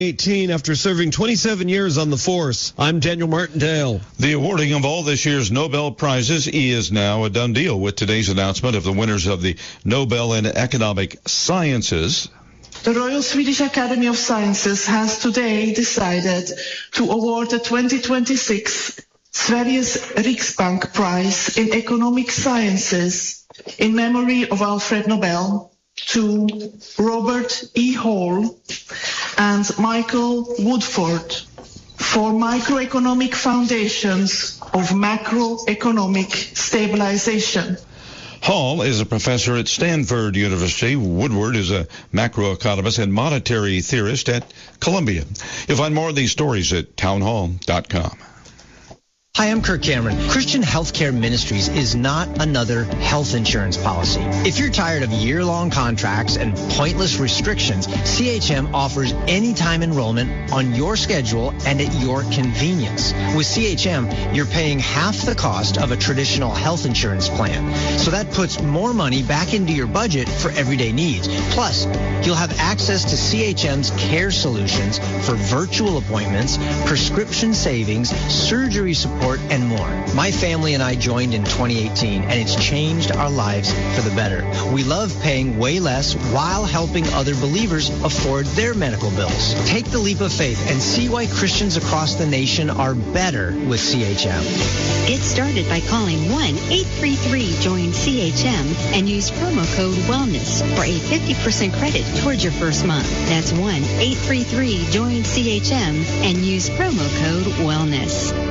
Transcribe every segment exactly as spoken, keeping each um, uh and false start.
eighteen after serving twenty-seven years on the force. I'm Daniel Martindale. The awarding of all this year's Nobel Prizes is now a done deal with today's announcement of the winners of the Nobel in Economic Sciences. The Royal Swedish Academy of Sciences has today decided to award the twenty twenty-six Sveriges Riksbank Prize in Economic Sciences in memory of Alfred Nobel to Robert E. Hall and Michael Woodford for microeconomic foundations of macroeconomic stabilization. Hall is a professor at Stanford University. Woodward is a macroeconomist and monetary theorist at Columbia. You'll find more of these stories at townhall dot com. Hi, I'm Kirk Cameron. Christian Healthcare Ministries is not another health insurance policy. If you're tired of year-long contracts and pointless restrictions, C H M offers anytime enrollment on your schedule and at your convenience. With C H M, you're paying half the cost of a traditional health insurance plan. So that puts more money back into your budget for everyday needs. Plus, you'll have access to C H M's care solutions for virtual appointments, prescription savings, surgery support, and more. My family and I joined in twenty eighteen, and it's changed our lives for the better. We love paying way less while helping other believers afford their medical bills. Take the leap of faith and see why Christians across the nation are better with C H M. Get started by calling one eight three three join C H M and use promo code WELLNESS for a fifty percent credit towards your first month. That's one eight three three join C H M and use promo code WELLNESS.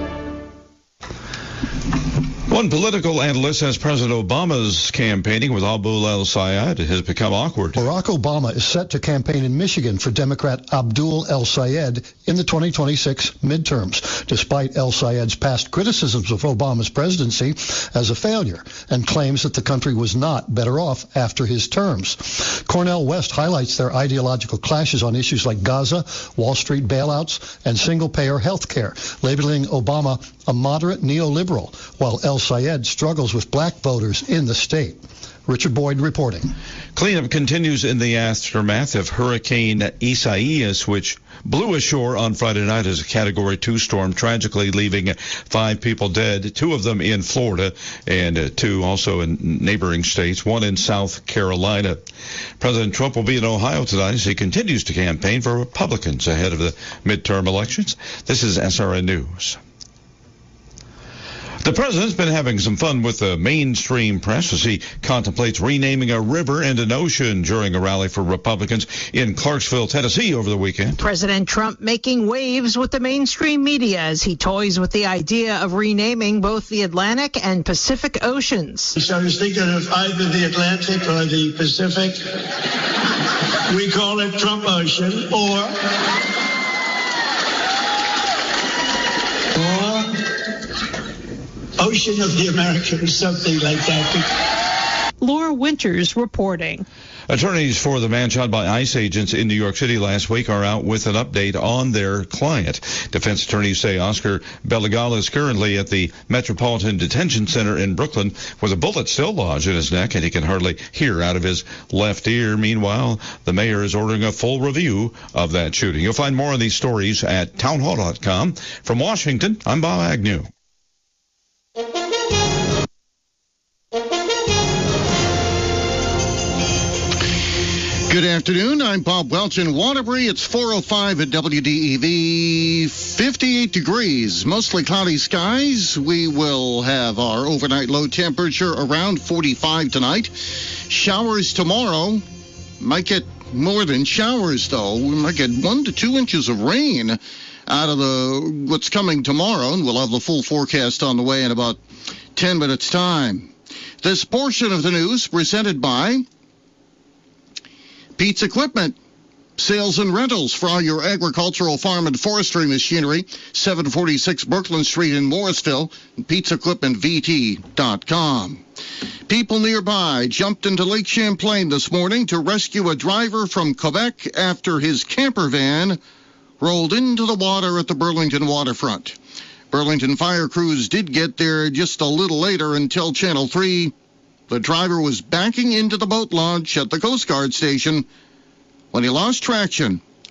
One political analyst says President Obama's campaigning with Abu El-Sayed has become awkward. Barack Obama is set to campaign in Michigan for Democrat Abdul El-Sayed in the twenty twenty-six midterms, despite El-Sayed's past criticisms of Obama's presidency as a failure and claims that the country was not better off after his terms. Cornell West highlights their ideological clashes on issues like Gaza, Wall Street bailouts, and single-payer health care, labeling Obama a moderate neoliberal, while El-Sayed struggles with black voters in the state. Richard Boyd reporting. Cleanup continues in the aftermath of Hurricane Isaias, which blew ashore on Friday night as a Category two storm, tragically leaving five people dead, two of them in Florida and two also in neighboring states, one in South Carolina. President Trump will be in Ohio tonight as he continues to campaign for Republicans ahead of the midterm elections. This is S R N News. The president's been having some fun with the mainstream press as he contemplates renaming a river and an ocean during a rally for Republicans in Clarksville, Tennessee over the weekend. President Trump making waves with the mainstream media as he toys with the idea of renaming both the Atlantic and Pacific Oceans. So I was thinking of either the Atlantic or the Pacific. We call it Trump Ocean, or... or Ocean of the Americas, something like that. Laura Winters reporting. Attorneys for the man shot by ICE agents in New York City last week are out with an update on their client. Defense attorneys say Oscar Bellegal is currently at the Metropolitan Detention Center in Brooklyn with a bullet still lodged in his neck, and he can hardly hear out of his left ear. Meanwhile, the mayor is ordering a full review of that shooting. You'll find more of these stories at townhall dot com. From Washington, I'm Bob Agnew. Good afternoon. I'm Bob Welch in Waterbury. It's four oh five at W D E V, fifty-eight degrees, mostly cloudy skies. We will have our overnight low temperature around forty-five tonight. Showers tomorrow. Might get more than showers, though. We might get one to two inches of rain out of the what's coming tomorrow, and we'll have the full forecast on the way in about ten minutes' time. This portion of the news presented by Pete's Equipment, sales and rentals for all your agricultural, farm, and forestry machinery. seven forty-six Brooklyn Street in Morrisville, Pete's Equipment V T dot com. People nearby jumped into Lake Champlain this morning to rescue a driver from Quebec after his camper van rolled into the water at the Burlington waterfront. Burlington fire crews did get there just a little later and tell Channel three the driver was backing into the boat launch at the Coast Guard station when he lost traction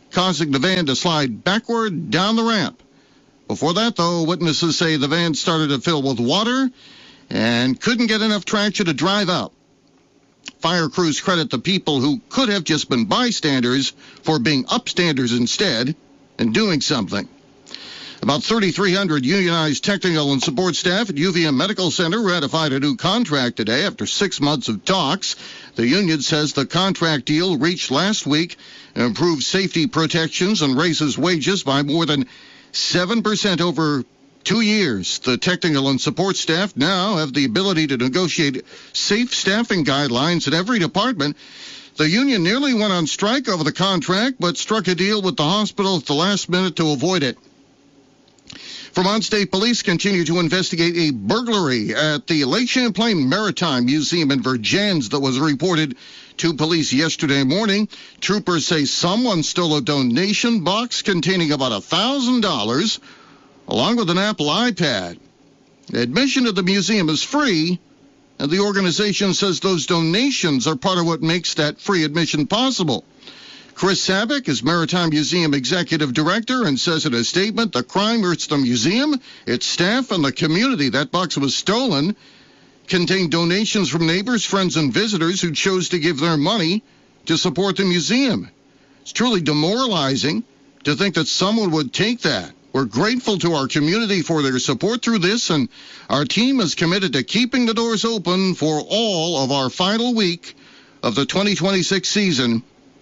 causing the van to slide backward down the ramp. Before that, though, witnesses say the van started to fill with water and couldn't get enough traction to drive out. Fire crews credit the people who could have just been bystanders for being upstanders instead and doing something. About thirty-three hundred unionized technical and support staff at U V M Medical Center ratified a new contract today after six months of talks. The union says the contract deal reached last week improves safety protections and raises wages by more than seven percent over two years. The technical and support staff now have the ability to negotiate safe staffing guidelines in every department. The union nearly went on strike over the contract, but struck a deal with the hospital at the last minute to avoid it. Vermont State Police continue to investigate a burglary at the Lake Champlain Maritime Museum in Vergennes that was reported to police yesterday morning. Troopers say someone stole a donation box containing about one thousand dollars, along with an Apple iPad. Admission to the museum is free, and the organization says those donations are part of what makes that free admission possible. Chris Sabick is Maritime Museum Executive Director and says in a statement, the crime hurts the museum, its staff, and the community. That box was stolen, contained donations from neighbors, friends, and visitors who chose to give their money to support the museum. It's truly demoralizing to think that someone would take that. We're grateful to our community for their support through this, and our team is committed to keeping the doors open for all of our final week of the twenty twenty-six season.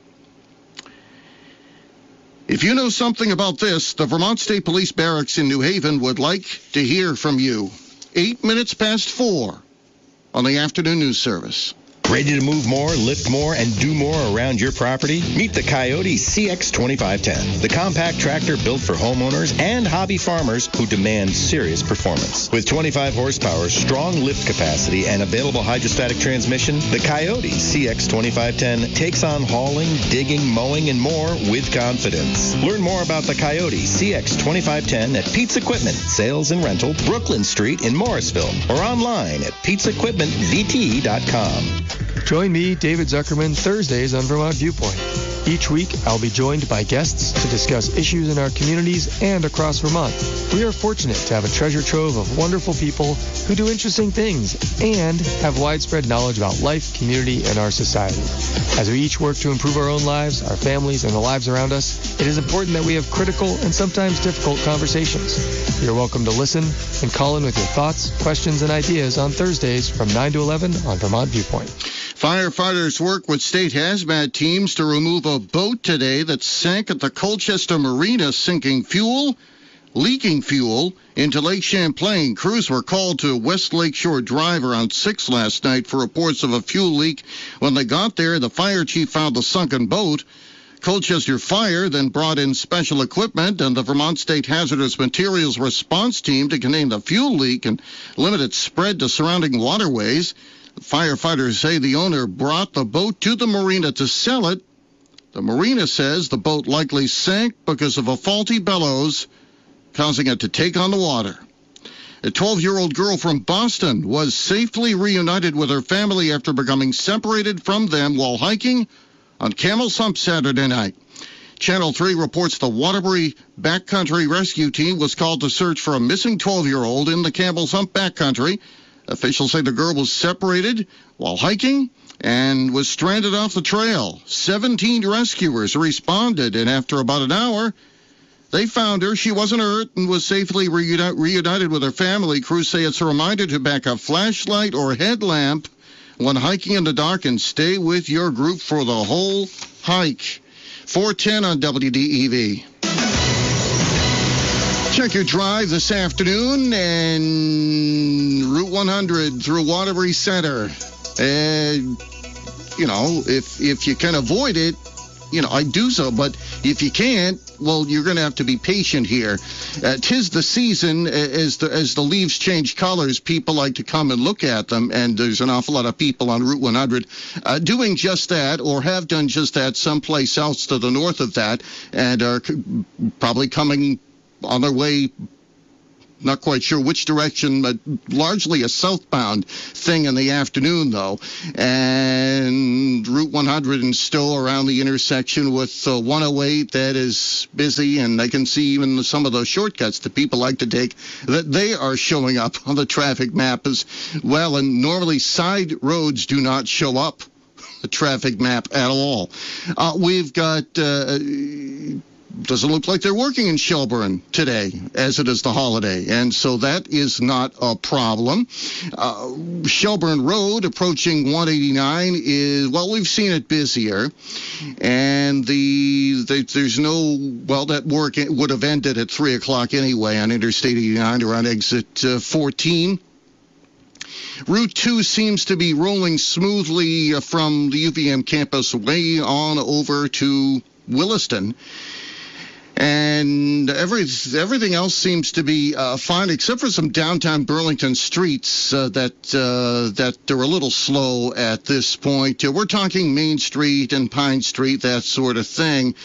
If you know something about this, the Vermont State Police Barracks in New Haven would like to hear from you. Eight minutes past four on the afternoon news service. Ready to move more, lift more, and do more around your property? Meet the Coyote C X twenty-five ten, the compact tractor built for homeowners and hobby farmers who demand serious performance. With twenty-five horsepower, strong lift capacity, and available hydrostatic transmission, the Coyote C X twenty-five ten takes on hauling, digging, mowing, and more with confidence. Learn more about the Coyote C X twenty-five ten at Pete's Equipment, Sales and Rental, Brooklyn Street in Morrisville, or online at pete's equipment v t dot com. Join me, David Zuckerman, Thursdays on Vermont Viewpoint. Each week, I'll be joined by guests to discuss issues in our communities and across Vermont. We are fortunate to have a treasure trove of wonderful people who do interesting things and have widespread knowledge about life, community, and our society. As we each work to improve our own lives, our families, and the lives around us, it is important that we have critical and sometimes difficult conversations. You're welcome to listen and call in with your thoughts, questions, and ideas on Thursdays from nine to eleven on Vermont Viewpoint. Firefighters work with state hazmat teams to remove a boat today that sank at the Colchester Marina, sinking fuel, leaking fuel into Lake Champlain. Crews were called to West Lakeshore Drive around six last night for reports of a fuel leak. When they got there, the fire chief found the sunken boat. Colchester Fire then brought in special equipment and the Vermont State Hazardous Materials Response Team to contain the fuel leak and limit its spread to surrounding waterways. Firefighters say the owner brought the boat to the marina to sell it. The marina says the boat likely sank because of a faulty bellows, causing it to take on the water. A twelve-year-old girl from Boston was safely reunited with her family after becoming separated from them while hiking on Camel's Hump Saturday night. Channel three reports the Waterbury Backcountry Rescue Team was called to search for a missing twelve-year-old in the Camel's Hump Backcountry. Officials say the girl was separated while hiking and was stranded off the trail. seventeen rescuers responded, and after about an hour, they found her. She wasn't hurt and was safely reuni- reunited with her family. Crews say it's a reminder to pack a flashlight or headlamp when hiking in the dark and stay with your group for the whole hike. four ten on W D E V. Check your drive this afternoon and Route one hundred through Waterbury Center. And, you know, if if you can avoid it, you know, I do so. But if you can't, well, you're going to have to be patient here. Uh, 'tis the season. As the as the leaves change colors, people like to come and look at them. And there's an awful lot of people on Route one hundred uh, doing just that, or have done just that someplace else to the north of that, and are c- probably coming on their way Not quite sure which direction, but largely a southbound thing in the afternoon, though. And Route one hundred in Stowe around the intersection with uh, one oh eight, that is busy. And I can see even some of those shortcuts that people like to take, that they are showing up on the traffic map as well. And normally side roads do not show up the traffic map at all. Uh, we've got... Uh, doesn't look like they're working in Shelburne today, as it is the holiday, and so that is not a problem. Uh, Shelburne Road approaching one eighty-nine is, well, we've seen it busier, and the, the there's no, well, that work would have ended at three o'clock anyway on Interstate eighty-nine around exit uh, fourteen. Route two seems to be rolling smoothly from the U V M campus way on over to Williston. And every, everything else seems to be uh, fine, except for some downtown Burlington streets uh, that uh, that are a little slow at this point. Uh, we're talking Main Street and Pine Street, that sort of thing.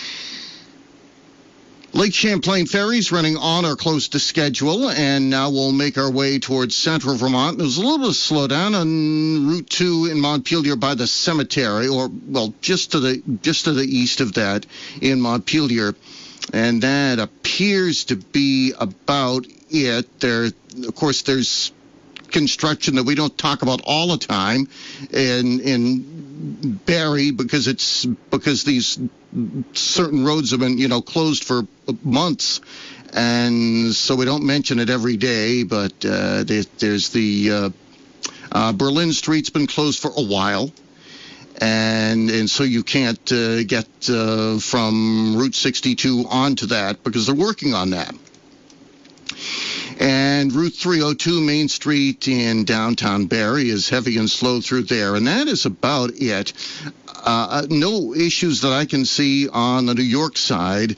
Lake Champlain ferries running on or close to schedule, and now we'll make our way towards central Vermont. There's a little bit of slowdown on Route two in Montpelier by the cemetery, or, well, just to the just to the east of that in Montpelier. And that appears to be about it. There, of course, there's construction that we don't talk about all the time in in Barrie because it's because these certain roads have been, you know, closed for months, and so we don't mention it every day. But uh, there, there's the uh, uh, Berlin Street's been closed for a while. And and so you can't uh, get uh, from Route sixty-two onto that because they're working on that. And Route three oh two Main Street in downtown Barrie is heavy and slow through there. And that is about it. Uh, no issues that I can see on the New York side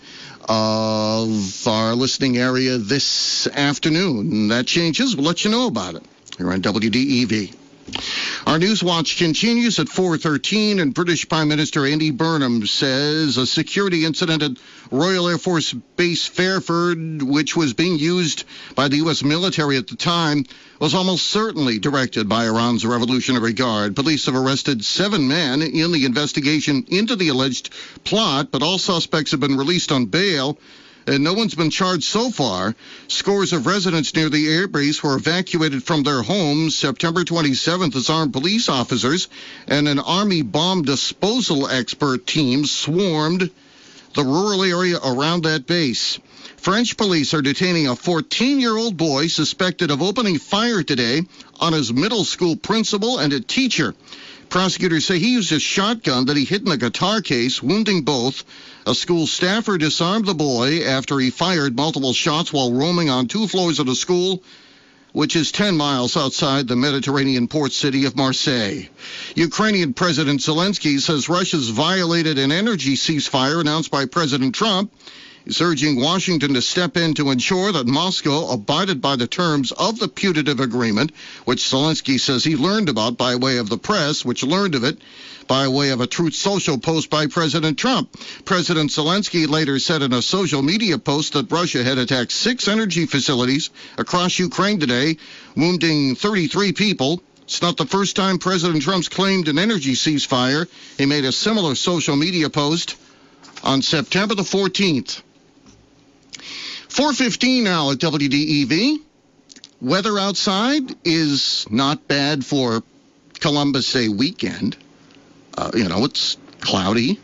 of our listening area this afternoon. And that changes. We'll let you know about it here on W D E V. Our News Watch continues at four thirteen, and British Prime Minister Andy Burnham says a security incident at Royal Air Force Base Fairford, which was being used by the U S military at the time, was almost certainly directed by Iran's Revolutionary Guard. Police have arrested seven men in the investigation into the alleged plot, but all suspects have been released on bail. And no one's been charged so far. Scores of residents near the airbase were evacuated from their homes September twenty-seventh as armed police officers and an Army bomb disposal expert team swarmed the rural area around that base. French police are detaining a fourteen-year-old boy suspected of opening fire today on his middle school principal and a teacher. Prosecutors say he used a shotgun that he hid in a guitar case, wounding both. A school staffer disarmed the boy after he fired multiple shots while roaming on two floors of the school, which is ten miles outside the Mediterranean port city of Marseille. Ukrainian President Zelensky says Russia's violated an energy ceasefire announced by President Trump. He's urging Washington to step in to ensure that Moscow abided by the terms of the putative agreement, which Zelensky says he learned about by way of the press, which learned of it by way of a Truth Social post by President Trump. President Zelensky later said in a social media post that Russia had attacked six energy facilities across Ukraine today, wounding thirty-three people. It's not the first time President Trump's claimed an energy ceasefire. He made a similar social media post on September the fourteenth. four fifteen now at W D E V. Weather outside is not bad for Columbus Day weekend. Uh, you know, it's cloudy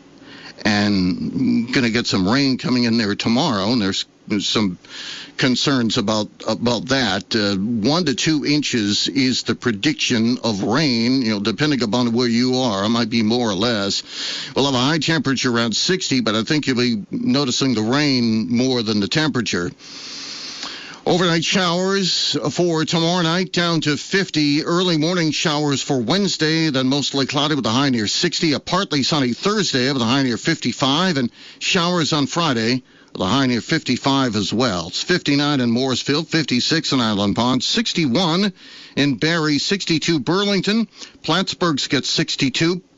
and going to get some rain coming in there tomorrow, and there's, there's some concerns about about that. Uh, one to two inches is the prediction of rain, you know, depending upon where you are. It might be more or less. We'll have a high temperature around sixty, but I think you'll be noticing the rain more than the temperature. Overnight showers for tomorrow night down to fifty. Early morning showers for Wednesday, then mostly cloudy with a high near sixty. A partly sunny Thursday with a high near fifty-five. And showers on Friday with a high near fifty-five as well. It's fifty-nine in Morrisville, fifty-six in Island Pond, sixty-one in Barrie, sixty-two Burlington. Plattsburgh's got sixty-two.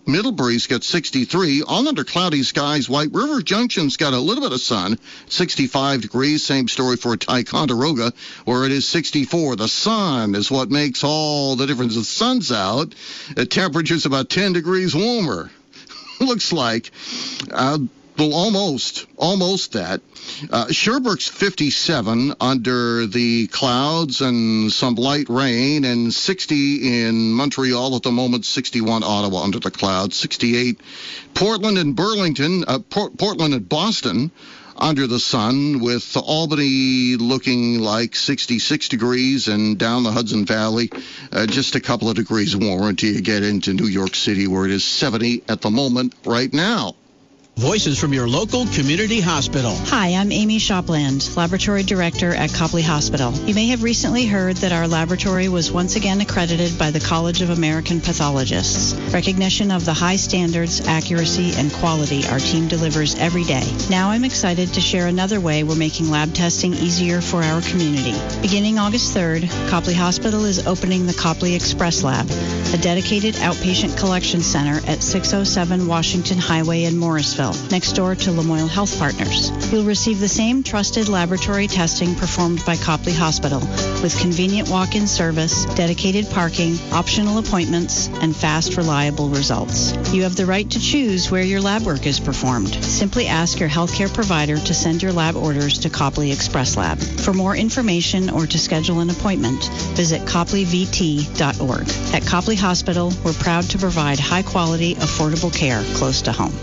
Middlebury's got sixty-three. All under cloudy skies. White River Junction's got a little bit of sun, sixty-five degrees. Same story for Ticonderoga, where it is sixty-four. The sun is what makes all the difference. The sun's out. The temperature's about ten degrees warmer. Looks like. Uh, well, almost. Almost that. Uh, Sherbrooke's fifty-seven under the clouds and some light rain, and sixty in Montreal at the moment, sixty-one Ottawa under the clouds, sixty-eight Portland and Burlington, uh, Port- Portland and Boston under the sun, with Albany looking like sixty-six degrees, and down the Hudson Valley, uh, just a couple of degrees warmer until you get into New York City, where it is seventy at the moment right now. Voices from your local community hospital. Hi, I'm Amy Shopland, Laboratory Director at Copley Hospital. You may have recently heard that our laboratory was once again accredited by the College of American Pathologists. Recognition of the high standards, accuracy, and quality our team delivers every day. Now I'm excited to share another way we're making lab testing easier for our community. Beginning August third, Copley Hospital is opening the Copley Express Lab, a dedicated outpatient collection center at six oh seven Washington Highway in Morrisville, next door to Lamoille Health Partners. You'll receive the same trusted laboratory testing performed by Copley Hospital, with convenient walk-in service, dedicated parking, optional appointments, and fast, reliable results. You have the right to choose where your lab work is performed. Simply ask your healthcare provider to send your lab orders to Copley Express Lab. For more information or to schedule an appointment, visit copley v t dot org. At Copley Hospital, we're proud to provide high-quality, affordable care close to home.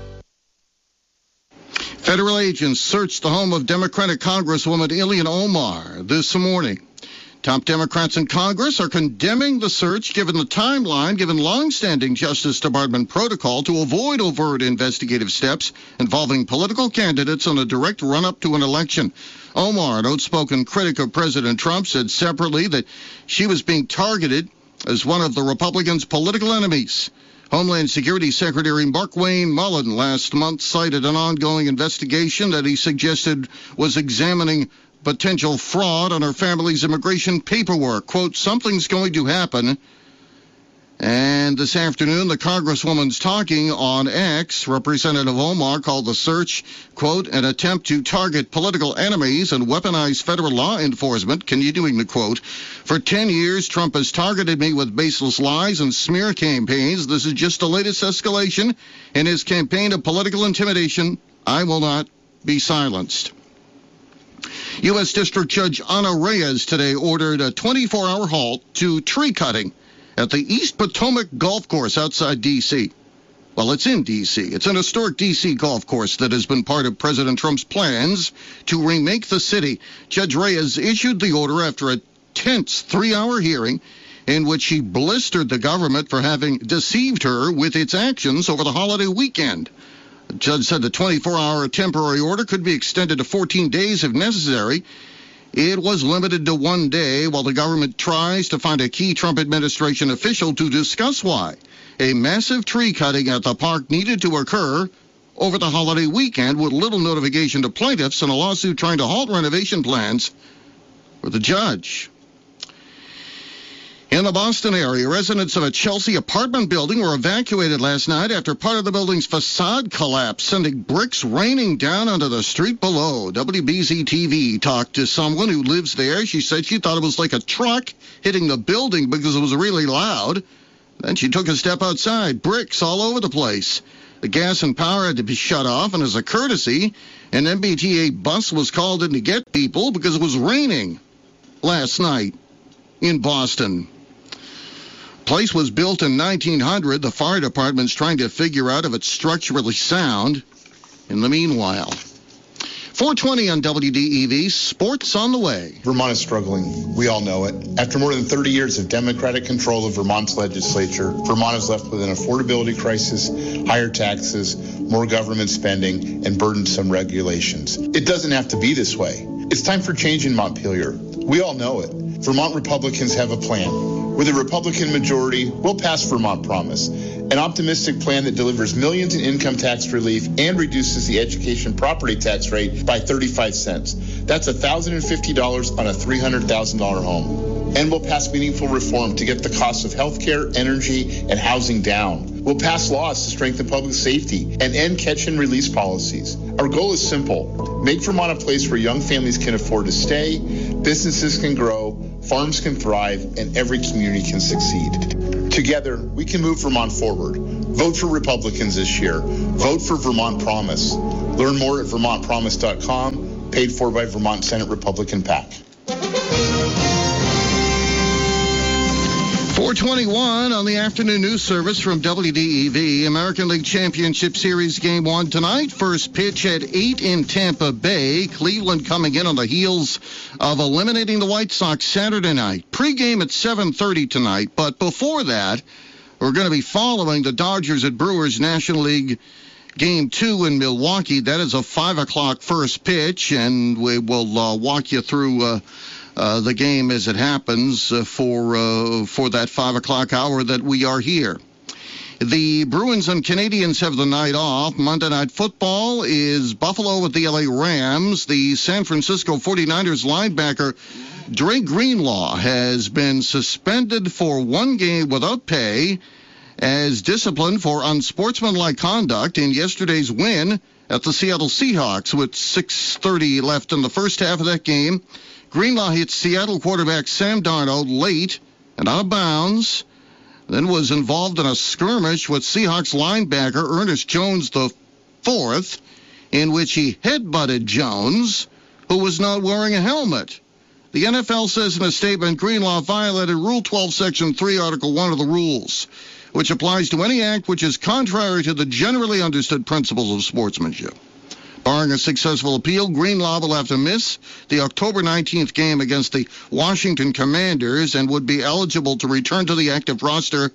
Federal agents searched the home of Democratic Congresswoman Ilhan Omar this morning. Top Democrats in Congress are condemning the search given the timeline, given long-standing Justice Department protocol to avoid overt investigative steps involving political candidates on a direct run-up to an election. Omar, an outspoken critic of President Trump, said separately that she was being targeted as one of the Republicans' political enemies. Homeland Security Secretary Markwayne Mullin last month cited an ongoing investigation that he suggested was examining potential fraud on her family's immigration paperwork. Quote, something's going to happen. And this afternoon, the Congresswoman's talking on X. Representative Omar called the search, quote, an attempt to target political enemies and weaponize federal law enforcement. Continuing the quote, for ten years, Trump has targeted me with baseless lies and smear campaigns. This is just the latest escalation in his campaign of political intimidation. I will not be silenced. U S District Judge Ana Reyes today ordered a twenty-four hour halt to tree cutting at the East Potomac Golf Course outside D C Well, it's in D C It's an historic D C golf course that has been part of President Trump's plans to remake the city. Judge Reyes issued the order after a tense three-hour hearing in which he blistered the government for having deceived her with its actions over the holiday weekend. The judge said the twenty-four hour temporary order could be extended to fourteen days if necessary. It was limited to one day while the government tries to find a key Trump administration official to discuss why a massive tree cutting at the park needed to occur over the holiday weekend with little notification to plaintiffs and a lawsuit trying to halt renovation plans for the judge. In the Boston area, residents of a Chelsea apartment building were evacuated last night after part of the building's facade collapsed, sending bricks raining down onto the street below. W B Z T V talked to someone who lives there. She said she thought it was like a truck hitting the building because it was really loud. Then she took a step outside. Bricks all over the place. The gas and power had to be shut off, and as a courtesy, an M B T A bus was called in to get people because it was raining last night in Boston. Place was built in nineteen hundred. The fire department's trying to figure out if it's structurally sound. In the meanwhile, four twenty on W D E V, sports on the way. Vermont is struggling. We all know it. After more than thirty years of Democratic control of Vermont's legislature, Vermont is left with an affordability crisis, higher taxes, more government spending, and burdensome regulations. It doesn't have to be this way. It's time for change in Montpelier. We all know it. Vermont Republicans have a plan. With a Republican majority, we'll pass Vermont Promise, an optimistic plan that delivers millions in income tax relief and reduces the education property tax rate by thirty-five cents. That's one thousand fifty dollars on a three hundred thousand dollars home. And we'll pass meaningful reform to get the cost of healthcare, energy, and housing down. We'll pass laws to strengthen public safety and end catch and release policies. Our goal is simple. Make Vermont a place where young families can afford to stay, businesses can grow, farms can thrive, and every community can succeed. Together, we can move Vermont forward. Vote for Republicans this year. Vote for Vermont Promise. Learn more at vermont promise dot com, paid for by Vermont Senate Republican PAC. four twenty-one on the afternoon news service from W D E V. American League Championship Series Game one tonight. First pitch at eight in Tampa Bay. Cleveland coming in on the heels of eliminating the White Sox Saturday night. Pre-game at seven thirty tonight. But before that, we're going to be following the Dodgers at Brewers National League Game two in Milwaukee. That is a five o'clock first pitch, and we will uh, walk you through uh, Uh, the game as it happens uh, for uh, for that five o'clock hour that we are here. The Bruins and Canadians have the night off. Monday Night Football is Buffalo with the L A Rams. The San Francisco forty-niners linebacker Dre Greenlaw has been suspended for one game without pay as discipline for unsportsmanlike conduct in yesterday's win at the Seattle Seahawks with six thirty left in the first half of that game. Greenlaw hit Seattle quarterback Sam Darnold late and out of bounds, then was involved in a skirmish with Seahawks linebacker Ernest Jones the fourth, in which he headbutted Jones, who was not wearing a helmet. The N F L says in a statement, Greenlaw violated Rule twelve, Section three, Article one of the rules, which applies to any act which is contrary to the generally understood principles of sportsmanship. Barring a successful appeal, Greenlaw will have to miss the October nineteenth game against the Washington Commanders and would be eligible to return to the active roster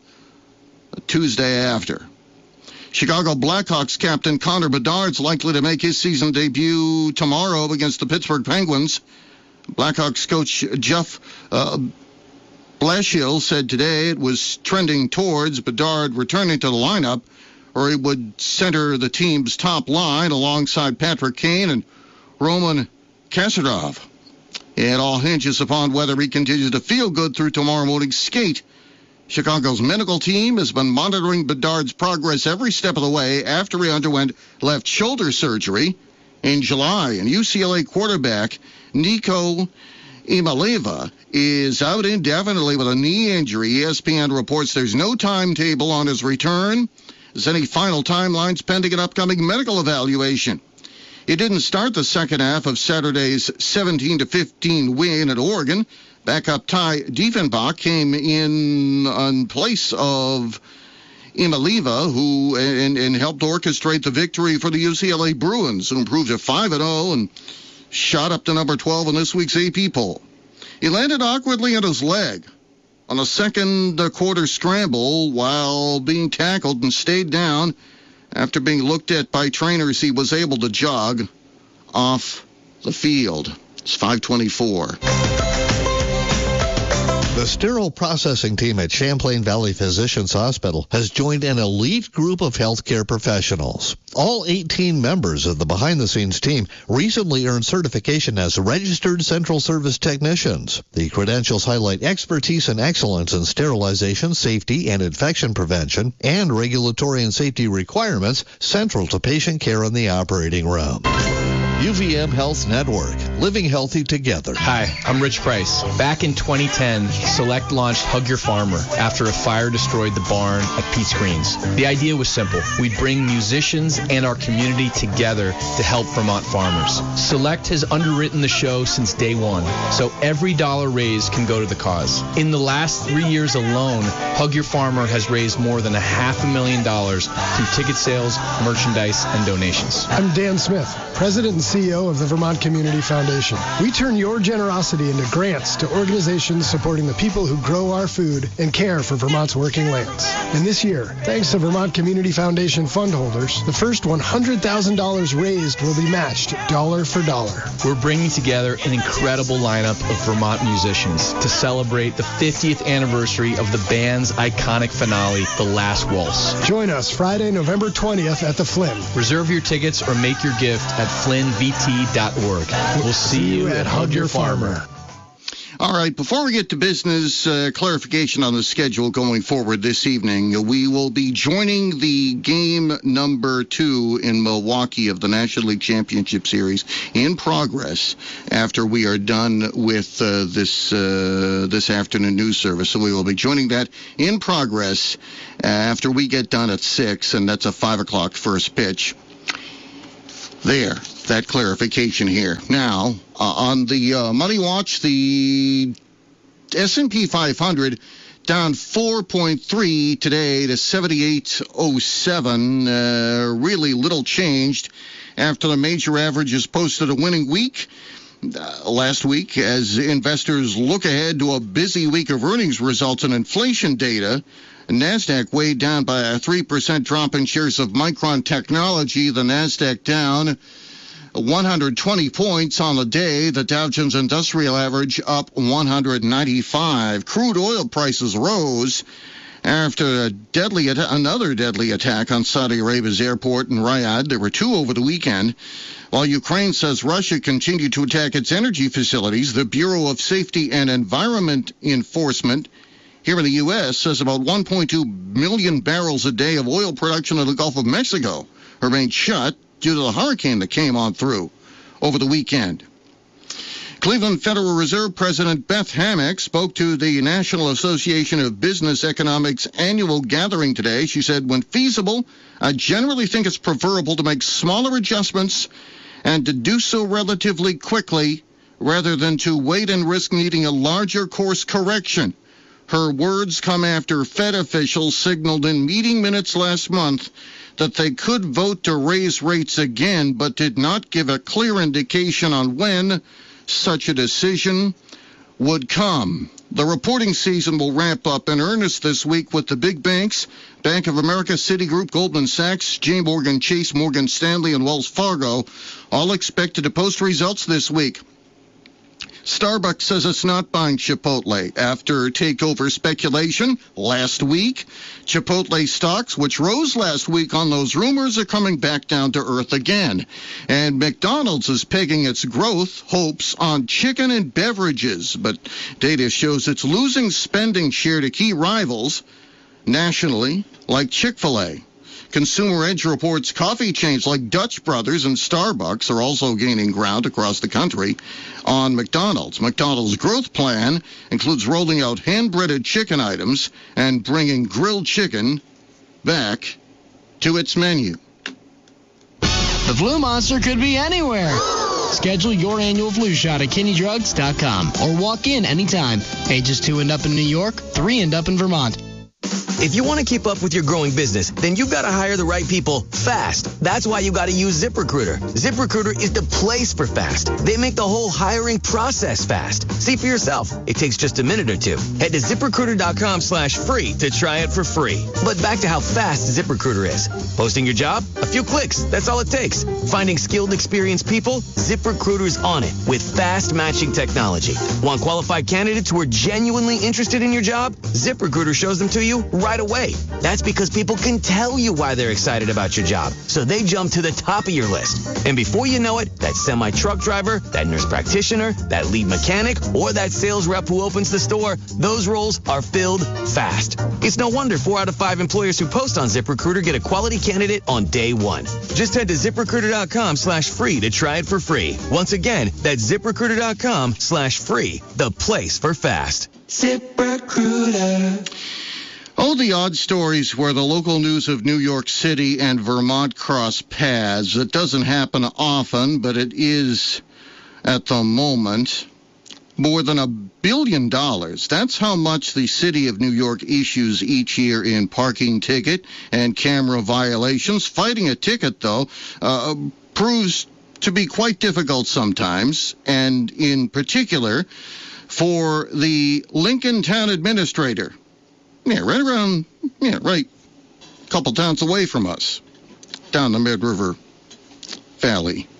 Tuesday after. Chicago Blackhawks captain Connor Bedard's likely to make his season debut tomorrow against the Pittsburgh Penguins. Blackhawks coach Jeff uh, Blashill said today it was trending towards Bedard returning to the lineup, or he would center the team's top line alongside Patrick Kane and Roman Kasparov. It all hinges upon whether he continues to feel good through tomorrow morning's skate. Chicago's medical team has been monitoring Bedard's progress every step of the way after he underwent left shoulder surgery in July. And U C L A quarterback Nico Imaleva is out indefinitely with a knee injury. E S P N reports there's no timetable on his return. There's any final timelines pending an upcoming medical evaluation. It didn't start the second half of Saturday's seventeen to fifteen win at Oregon. Backup Ty Diefenbach came in in place of Imaleva, who and, and helped orchestrate the victory for the U C L A Bruins, who improved to five and oh and shot up to number twelve in this week's A P poll. He landed awkwardly on his leg on a second quarter scramble while being tackled and stayed down. After being looked at by trainers, he was able to jog off the field. It's five twenty-four. The sterile processing team at Champlain Valley Physicians Hospital has joined an elite group of healthcare professionals. All eighteen members of the behind-the-scenes team recently earned certification as registered central service technicians. The credentials highlight expertise and excellence in sterilization, safety, and infection prevention, and regulatory and safety requirements central to patient care in the operating room. U V M Health Network, living healthy together. Hi, I'm Rich Price. Back in twenty ten, Select launched Hug Your Farmer after a fire destroyed the barn at Pete's Greens. The idea was simple. We'd bring musicians and our community together to help Vermont farmers. Select has underwritten the show since day one, so every dollar raised can go to the cause. In the last three years alone, Hug Your Farmer has raised more than a half a million dollars through ticket sales, merchandise, and donations. I'm Dan Smith, President and C E O of the Vermont Community Foundation. We turn your generosity into grants to organizations supporting the people who grow our food and care for Vermont's working lands. And this year, thanks to Vermont Community Foundation fund holders, the first one hundred thousand dollars raised will be matched dollar for dollar. We're bringing together an incredible lineup of Vermont musicians to celebrate the fiftieth anniversary of the band's iconic finale, The Last Waltz. Join us Friday, November twentieth at the Flynn. Reserve your tickets or make your gift at flynn v t dot org. We'll see you at Hug Your Farmer. All right, before we get to business, uh, clarification on the schedule going forward this evening. We will be joining the game number two in Milwaukee of the National League Championship Series in progress after we are done with uh, this uh, this afternoon news service. So we will be joining that in progress after we get done at six, and that's a five o'clock first pitch. There, that clarification here. Now, uh, on the uh, Money Watch, the S and P five hundred down four point three today to seventy-eight oh seven. Uh, really little changed after the major averages posted a winning week uh, last week as investors look ahead to a busy week of earnings results and inflation data. NASDAQ weighed down by a three percent drop in shares of Micron Technology. The NASDAQ down one hundred twenty points on the day. The Dow Jones Industrial Average up one hundred ninety-five. Crude oil prices rose after a deadly at- another deadly attack on Saudi Arabia's airport in Riyadh. There were two over the weekend. While Ukraine says Russia continued to attack its energy facilities, the Bureau of Safety and Environment Enforcement here in the U S says about one point two million barrels a day of oil production in the Gulf of Mexico remained shut due to the hurricane that came on through over the weekend. Cleveland Federal Reserve President Beth Hammack spoke to the National Association of Business Economics annual gathering today. She said, when feasible, I generally think it's preferable to make smaller adjustments and to do so relatively quickly rather than to wait and risk needing a larger course correction. Her words come after Fed officials signaled in meeting minutes last month that they could vote to raise rates again, but did not give a clear indication on when such a decision would come. The reporting season will ramp up in earnest this week with the big banks, Bank of America, Citigroup, Goldman Sachs, J. Morgan Chase, Morgan Stanley, and Wells Fargo, all expected to post results this week. Starbucks says it's not buying Chipotle after takeover speculation last week. Chipotle stocks, which rose last week on those rumors, are coming back down to earth again. And McDonald's is pegging its growth hopes on chicken and beverages, but data shows it's losing spending share to key rivals nationally, like Chick-fil-A. Consumer Edge reports coffee chains like Dutch Brothers and Starbucks are also gaining ground across the country on McDonald's. McDonald's growth plan includes rolling out hand-breaded chicken items and bringing grilled chicken back to its menu. The flu monster could be anywhere. Schedule your annual flu shot at Kinney Drugs dot com or walk in anytime. Ages two and up in New York, three and up in Vermont. If you want to keep up with your growing business, then you've got to hire the right people fast. That's why you got to use ZipRecruiter. ZipRecruiter is the place for fast. They make the whole hiring process fast. See for yourself. It takes just a minute or two. Head to ZipRecruiter.com slash free to try it for free. But back to how fast ZipRecruiter is. Posting your job? A few clicks. That's all it takes. Finding skilled, experienced people? ZipRecruiter's on it with fast matching technology. Want qualified candidates who are genuinely interested in your job? ZipRecruiter shows them to you right away. That's because people can tell you why they're excited about your job, so they jump to the top of your list. And before you know it, that semi-truck driver, that nurse practitioner, that lead mechanic, or that sales rep who opens the store, those roles are filled fast. It's no wonder four out of five employers who post on ZipRecruiter get a quality candidate on day one. Just head to ZipRecruiter.com slash free to try it for free. Once again, that's ZipRecruiter.com slash free, the place for fast. ZipRecruiter. Oh, the odd stories where the local news of New York City and Vermont cross paths. It doesn't happen often, but it is at the moment. More than a billion dollars. That's how much the city of New York issues each year in parking ticket and camera violations. Fighting a ticket, though, uh, proves to be quite difficult sometimes, and in particular for the Lincoln Town Administrator. Yeah, right around, yeah, right a couple towns away from us, down the Mid River Valley.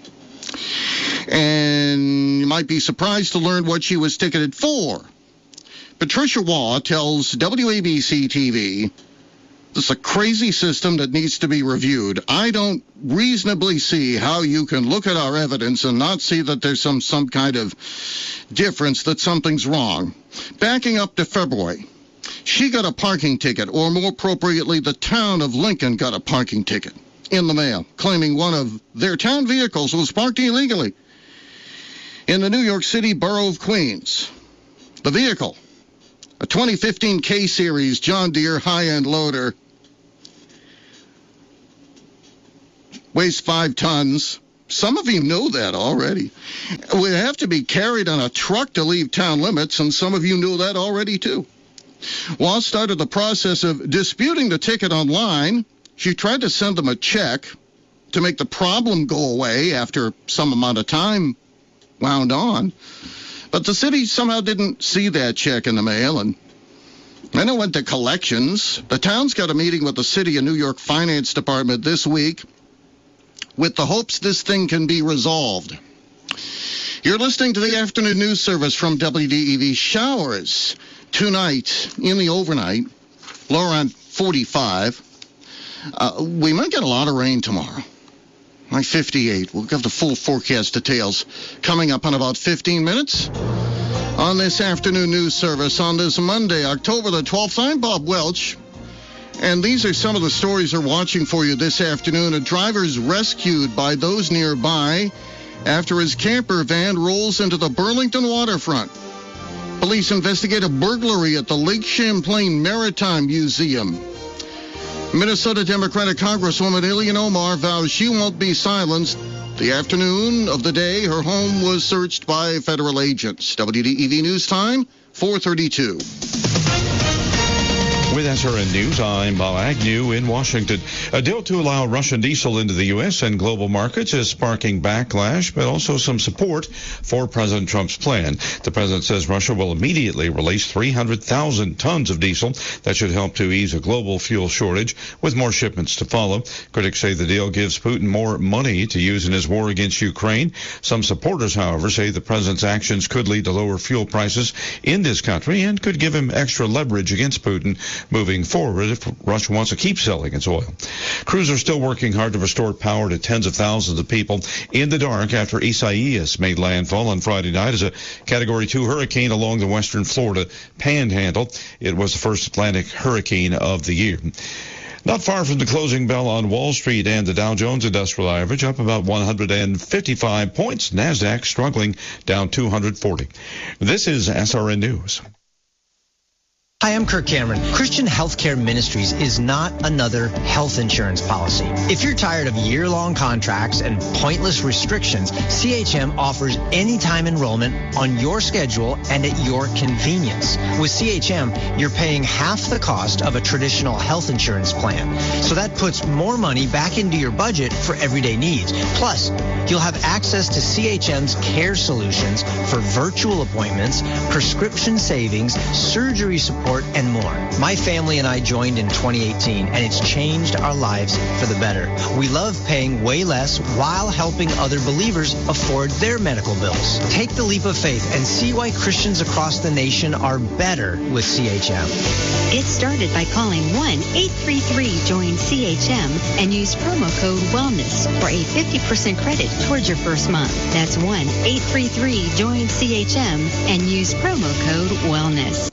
And you might be surprised to learn what she was ticketed for. Patricia Waugh tells W A B C T V It's a crazy system that needs to be reviewed. I don't reasonably see how you can look at our evidence and not see that there's some, some kind of difference, that something's wrong. Backing up to February, she got a parking ticket, or more appropriately, the town of Lincoln got a parking ticket in the mail, claiming one of their town vehicles was parked illegally in the New York City borough of Queens. The vehicle, a twenty fifteen K-Series John Deere high-end loader, weighs five tons. Some of you know that already. It would have to be carried on a truck to leave town limits, and some of you knew that already, too. Wall started the process of disputing the ticket online. She tried to send them a check to make the problem go away after some amount of time wound on. But the city somehow didn't see that check in the mail, and then it went to collections. The town's got a meeting with the City of New York Finance Department this week with the hopes this thing can be resolved. You're listening to the afternoon news service from W D E V. Showers tonight in the overnight, low around forty-five. Uh, we might get a lot of rain tomorrow, like fifty-eight. We'll give the full forecast details coming up in about fifteen minutes on this afternoon news service on this Monday, October the twelfth. I'm Bob Welch, and these are some of the stories we're watching for you this afternoon. A driver's rescued by those nearby after his camper van rolls into the Burlington waterfront. Police investigate a burglary at the Lake Champlain Maritime Museum. Minnesota Democratic Congresswoman Ilhan Omar vows she won't be silenced. The afternoon of the day, her home was searched by federal agents. W D E V News Time, four thirty-two. With S R N News, I'm Bob Agnew in Washington. A deal to allow Russian diesel into the U S and global markets is sparking backlash, but also some support for President Trump's plan. The president says Russia will immediately release three hundred thousand tons of diesel. That should help to ease a global fuel shortage, with more shipments to follow. Critics say the deal gives Putin more money to use in his war against Ukraine. Some supporters, however, say the president's actions could lead to lower fuel prices in this country and could give him extra leverage against Putin moving forward if Russia wants to keep selling its oil. Crews are still working hard to restore power to tens of thousands of people in the dark after Isaias made landfall on Friday night as a Category two hurricane along the western Florida panhandle. It was the first Atlantic hurricane of the year. Not far from the closing bell on Wall Street and the Dow Jones Industrial Average up about one hundred fifty-five points. NASDAQ struggling down two hundred forty. This is S R N News. Hi, I'm Kirk Cameron. Christian Healthcare Ministries is not another health insurance policy. If you're tired of year-long contracts and pointless restrictions, C H M offers anytime enrollment on your schedule and at your convenience. With C H M, you're paying half the cost of a traditional health insurance plan. So that puts more money back into your budget for everyday needs. Plus, you'll have access to C H M's care solutions for virtual appointments, prescription savings, surgery support, and more. My family and I joined in twenty eighteen, and it's changed our lives for the better. We love paying way less while helping other believers afford their medical bills. Take the leap of faith and see why Christians across the nation are better with C H M. Get started by calling one eight three three join C H M and use promo code WELLNESS for a fifty percent credit towards your first month. That's one eight three three join C H M and use promo code WELLNESS.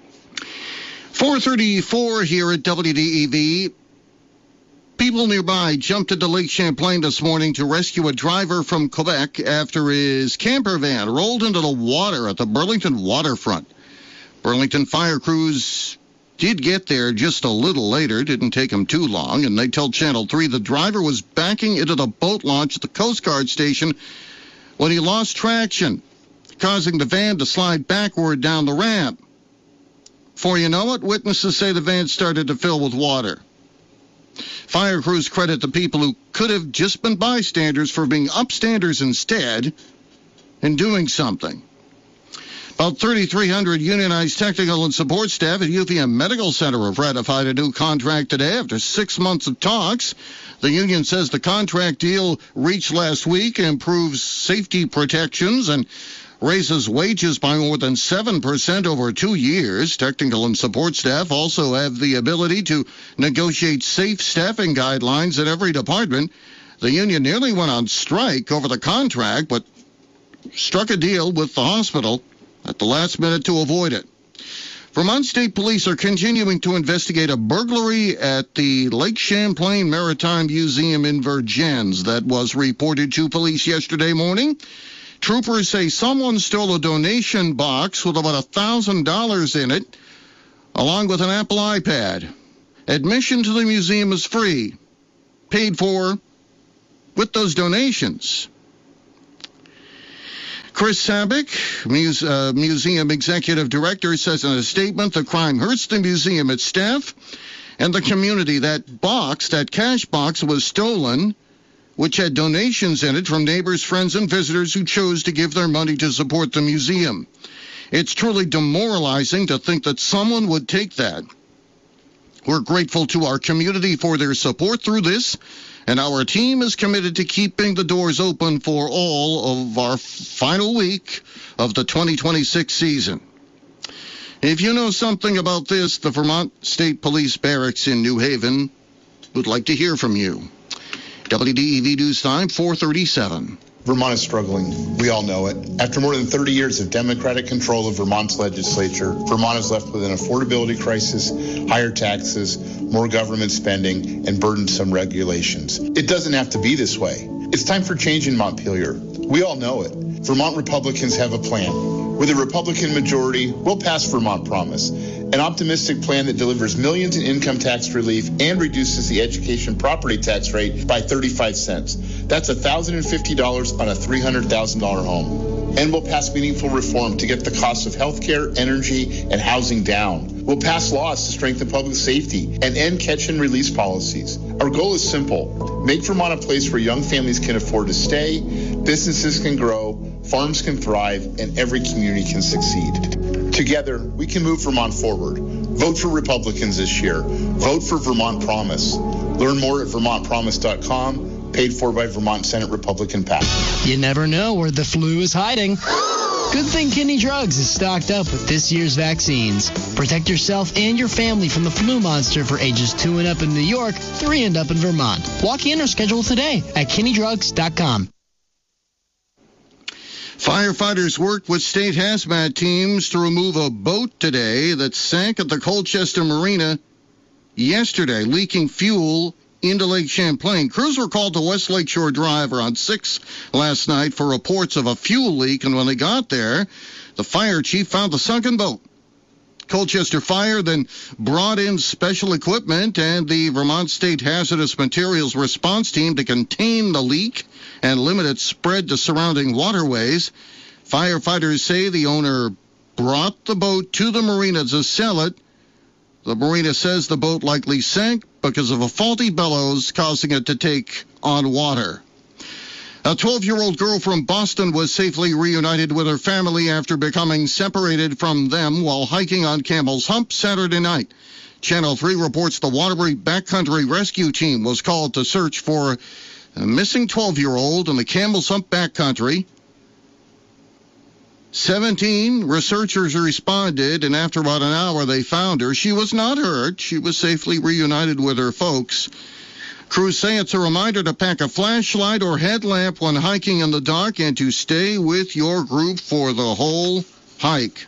four thirty-four here at W D E V. People nearby jumped into Lake Champlain this morning to rescue a driver from Quebec after his camper van rolled into the water at the Burlington waterfront. Burlington fire crews did get there just a little later. Didn't take them too long, and they told Channel three the driver was backing into the boat launch at the Coast Guard station when he lost traction, causing the van to slide backward down the ramp. Before you know it, witnesses say the van started to fill with water. Fire crews credit the people who could have just been bystanders for being upstanders instead and doing something. About thirty-three hundred unionized technical and support staff at U V M Medical Center have ratified a new contract today after six months of talks. The union says the contract deal reached last week improves safety protections and raises wages by more than seven percent over two years. Technical and support staff also have the ability to negotiate safe staffing guidelines at every department. The union nearly went on strike over the contract, but struck a deal with the hospital at the last minute to avoid it. Vermont State Police are continuing to investigate a burglary at the Lake Champlain Maritime Museum in Vergennes that was reported to police yesterday morning. Troopers say someone stole a donation box with about one thousand dollars in it, along with an Apple iPad. Admission to the museum is free, paid for with those donations. Chris Sabick, muse, uh, museum executive director, says in a statement the crime hurts the museum, its staff, and the community. That box, that cash box, was stolen, which had donations in it from neighbors, friends, and visitors who chose to give their money to support the museum. It's truly demoralizing to think that someone would take that. We're grateful to our community for their support through this, and our team is committed to keeping the doors open for all of our final week of the twenty twenty-six season. If you know something about this, the Vermont State Police Barracks in New Haven would like to hear from you. W D E V News Time, four thirty-seven. Vermont is struggling. We all know it. After more than thirty years of Democratic control of Vermont's legislature, Vermont is left with an affordability crisis, higher taxes, more government spending, and burdensome regulations. It doesn't have to be this way. It's time for change in Montpelier. We all know it. Vermont Republicans have a plan. With a Republican majority, we'll pass Vermont Promise, an optimistic plan that delivers millions in income tax relief and reduces the education property tax rate by thirty-five cents. That's one thousand fifty dollars on a three hundred thousand dollars home. And we'll pass meaningful reform to get the cost of health care, energy, and housing down. We'll pass laws to strengthen public safety and end catch and release policies. Our goal is simple. Make Vermont a place where young families can afford to stay, businesses can grow, farms can thrive, and every community can succeed. Together, we can move Vermont forward. Vote for Republicans this year. Vote for Vermont Promise. Learn more at vermont promise dot com, paid for by Vermont Senate Republican PAC. You never know where the flu is hiding. Good thing Kinney Drugs is stocked up with this year's vaccines. Protect yourself and your family from the flu monster for ages two and up in New York, three and up in Vermont. Walk in or schedule today at kinney drugs dot com. Firefighters worked with state hazmat teams to remove a boat today that sank at the Colchester Marina yesterday, leaking fuel into Lake Champlain. Crews were called to West Lakeshore Drive around six last night for reports of a fuel leak, and when they got there, the fire chief found the sunken boat. Colchester Fire then brought in special equipment and the Vermont State Hazardous Materials Response Team to contain the leak and limit its spread to surrounding waterways. Firefighters say the owner brought the boat to the marina to sell it. The marina says the boat likely sank because of a faulty bellows causing it to take on water. A twelve-year-old girl from Boston was safely reunited with her family after becoming separated from them while hiking on Camel's Hump Saturday night. Channel three reports the Waterbury Backcountry Rescue Team was called to search for a missing twelve-year-old in the Camel's Hump Backcountry. Seventeen researchers responded, and after about an hour they found her. She was not hurt. She was safely reunited with her folks. Crews say it's a reminder to pack a flashlight or headlamp when hiking in the dark and to stay with your group for the whole hike.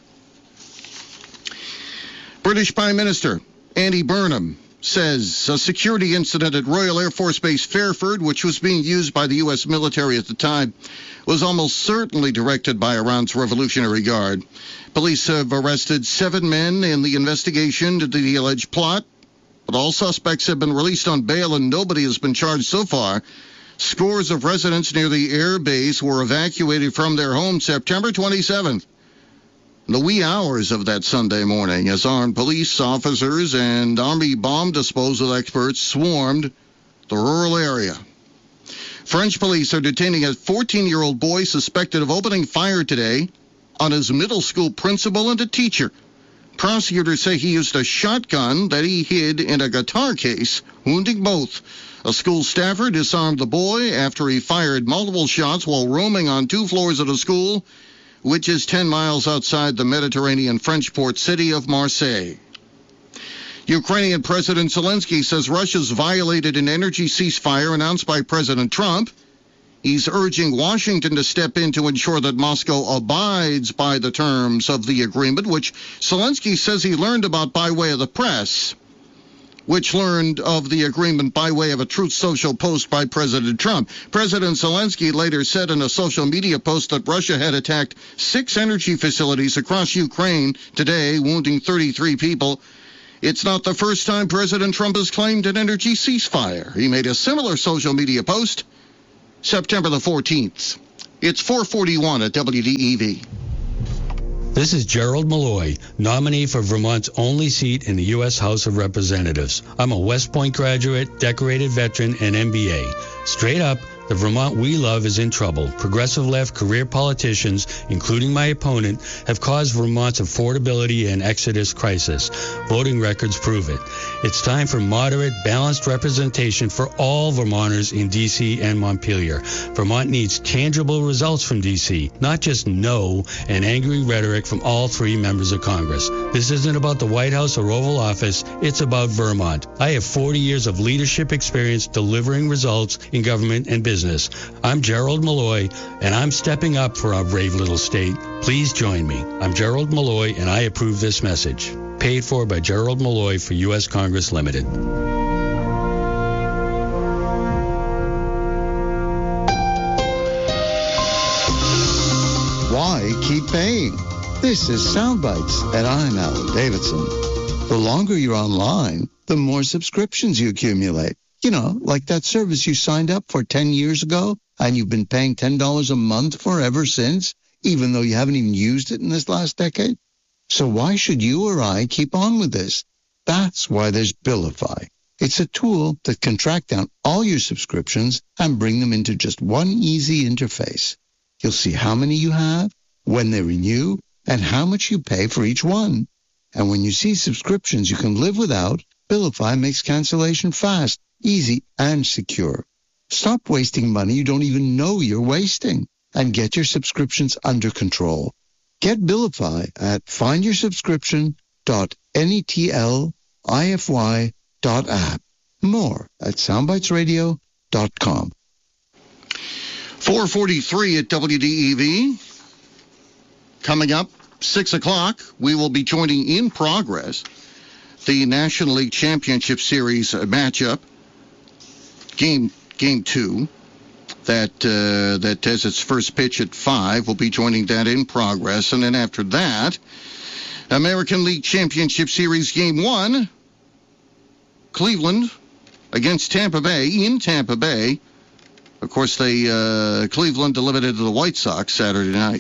British Prime Minister Andy Burnham says a security incident at Royal Air Force Base Fairford, which was being used by the U S military at the time, was almost certainly directed by Iran's Revolutionary Guard. Police have arrested seven men in the investigation into the alleged plot, but all suspects have been released on bail and nobody has been charged so far. Scores of residents near the air base were evacuated from their homes September twenty-seventh. In the wee hours of that Sunday morning, as armed police officers and Army bomb disposal experts swarmed the rural area. French police are detaining a fourteen-year-old boy suspected of opening fire today on his middle school principal and a teacher. Prosecutors say he used a shotgun that he hid in a guitar case, wounding both. A school staffer disarmed the boy after he fired multiple shots while roaming on two floors of the school which is ten miles outside the Mediterranean French port city of Marseille. Ukrainian President Zelensky says Russia's violated an energy ceasefire announced by President Trump. He's urging Washington to step in to ensure that Moscow abides by the terms of the agreement, which Zelensky says he learned about by way of the press, which learned of the agreement by way of a Truth Social post by President Trump. President Zelensky later said in a social media post that Russia had attacked six energy facilities across Ukraine today, wounding thirty-three people. It's not the first time President Trump has claimed an energy ceasefire. He made a similar social media post September the fourteenth. It's four forty-one at W D E V. This is Gerald Malloy, nominee for Vermont's only seat in the U S House of Representatives. I'm a West Point graduate, decorated veteran, and M B A. Straight up, the Vermont we love is in trouble. Progressive left career politicians, including my opponent, have caused Vermont's affordability and exodus crisis. Voting records prove it. It's time for moderate, balanced representation for all Vermonters in D C and Montpelier. Vermont needs tangible results from D C, not just no and angry rhetoric from all three members of Congress. This isn't about the White House or Oval Office. It's about Vermont. I have forty years of leadership experience delivering results in government and business. I'm Gerald Malloy, and I'm stepping up for our brave little state. Please join me. I'm Gerald Malloy, and I approve this message. Paid for by Gerald Malloy for U S Congress Limited. Why keep paying? This is Soundbites, and I'm Alan Davidson. The longer you're online, the more subscriptions you accumulate. You know, like that service you signed up for ten years ago, and you've been paying ten dollars a month for ever since, even though you haven't even used it in this last decade. So why should you or I keep on with this? That's why there's Billify. It's a tool that can track down all your subscriptions and bring them into just one easy interface. You'll see how many you have, when they renew, and how much you pay for each one. And when you see subscriptions you can live without, Billify makes cancellation fast, easy, and secure. Stop wasting money you don't even know you're wasting, and get your subscriptions under control. Get Billify at find your subscription dot netlify dot app. More at soundbites radio dot com. four forty-three at W D E V. Coming up, six o'clock, we will be joining In Progress the National League Championship Series matchup, game game two, that uh, that has its first pitch at five. We'll be joining that In Progress. And then after that, American League Championship Series game one, Cleveland against Tampa Bay, in Tampa Bay. Of course, they uh, Cleveland delivered it to the White Sox Saturday night.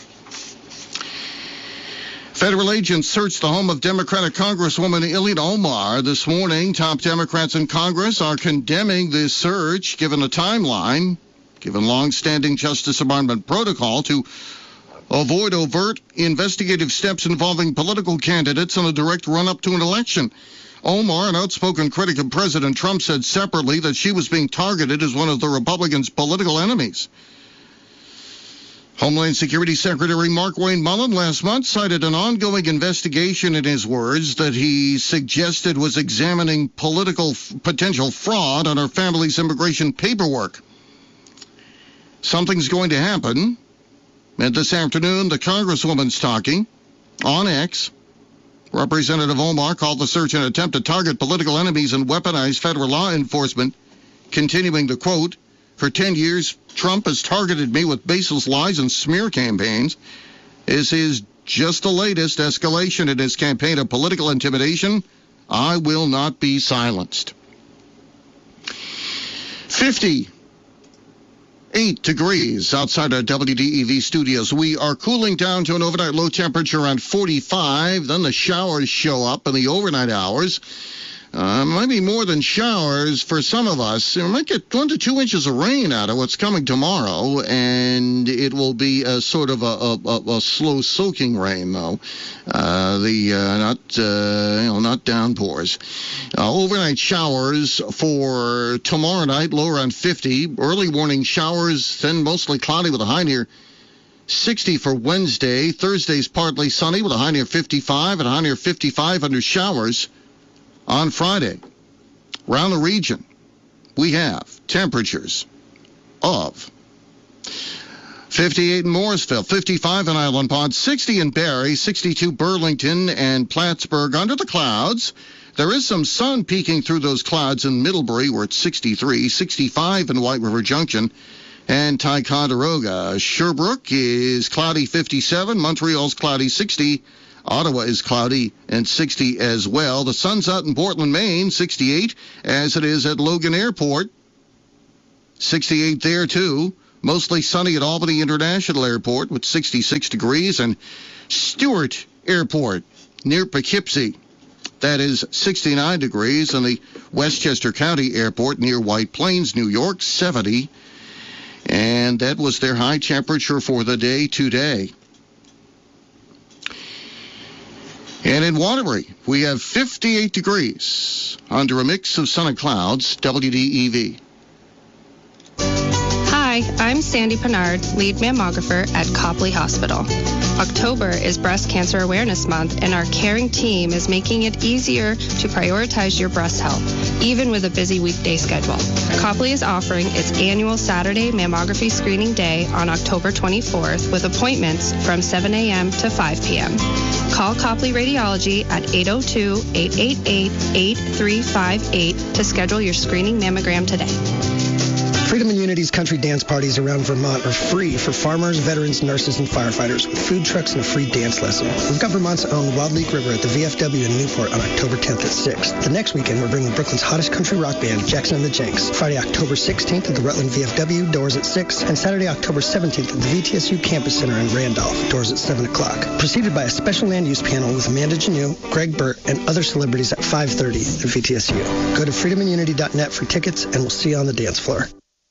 Federal agents searched the home of Democratic Congresswoman Ilhan Omar this morning. Top Democrats in Congress are condemning this search, given a timeline, given long-standing Justice Department protocol to avoid overt investigative steps involving political candidates in a direct run-up to an election. Omar, an outspoken critic of President Trump, said separately that she was being targeted as one of the Republicans' political enemies. Homeland Security Secretary Mark Wayne Mullen last month cited an ongoing investigation, in his words, that he suggested was examining political f- potential fraud on her family's immigration paperwork. Something's going to happen. And this afternoon, the Congresswoman's talking on X. Representative Omar called the search an attempt to target political enemies and weaponize federal law enforcement, continuing the quote, "For ten years, Trump has targeted me with baseless lies and smear campaigns. This is just the latest escalation in his campaign of political intimidation. I will not be silenced." fifty-eight degrees outside our W D E V studios. We are cooling down to an overnight low temperature around forty-five. Then the showers show up in the overnight hours. Uh, might be more than showers for some of us. We might get one to two inches of rain out of what's coming tomorrow, and it will be a sort of a, a, a, a slow soaking rain, though. Uh, the uh, not uh, you know not downpours. Uh, overnight showers for tomorrow night, low around fifty. Early morning showers, then mostly cloudy with a high near sixty for Wednesday. Thursday's partly sunny with a high near fifty-five and a high near fifty-five under showers on Friday. Around the region, we have temperatures of fifty-eight in Morrisville, fifty-five in Island Pond, sixty in Barrie, sixty-two Burlington and Plattsburgh. Under the clouds, there is some sun peeking through those clouds in Middlebury, where it's sixty-three, sixty-five in White River Junction and Ticonderoga. Sherbrooke is cloudy, fifty-seven. Montreal's cloudy, sixty. Ottawa is cloudy and sixty as well. The sun's out in Portland, Maine, sixty-eight, as it is at Logan Airport. sixty-eight there, too. Mostly sunny at Albany International Airport with sixty-six degrees. And Stewart Airport near Poughkeepsie, that is sixty-nine degrees. And the Westchester County Airport near White Plains, New York, seventy. And that was their high temperature for the day today. And in Waterbury, we have fifty-eight degrees under a mix of sun and clouds. W D E V. Hi, I'm Sandy Pennard, lead mammographer at Copley Hospital. October is Breast Cancer Awareness Month, and our caring team is making it easier to prioritize your breast health, even with a busy weekday schedule. Copley is offering its annual Saturday mammography screening day on October twenty-fourth with appointments from seven a.m. to five p.m. Call Copley Radiology at eight oh two, eight eight eight, eight three five eight to schedule your screening mammogram today. Freedom and Unity's country dance parties around Vermont are free for farmers, veterans, nurses, and firefighters with food trucks and a free dance lesson. We've got Vermont's own Wild Leak River at the V F W in Newport on October tenth at six. The next weekend, we're bringing Brooklyn's hottest country rock band, Jackson and the Jenks. Friday, October sixteenth at the Rutland V F W, doors at six. And Saturday, October seventeenth at the V T S U Campus Center in Randolph, doors at seven o'clock. Preceded by a special land use panel with Amanda Janeau, Greg Burt, and other celebrities at five thirty at V T S U. Go to freedom and unity dot net for tickets, and we'll see you on the dance floor.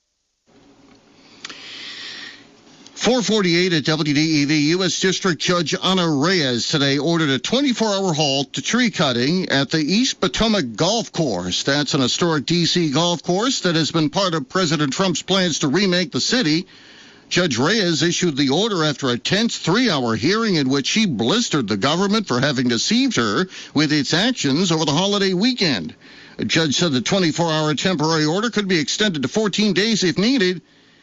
four forty-eight at W D E V. U S District Judge Ana Reyes today ordered a twenty-four hour halt to tree cutting at the East Potomac Golf Course. That's an historic D C golf course that has been part of President Trump's plans to remake the city. Judge Reyes issued the order after a tense three-hour hearing in which she blistered the government for having deceived her with its actions over the holiday weekend. The judge said the twenty-four hour temporary order could be extended to fourteen days if needed.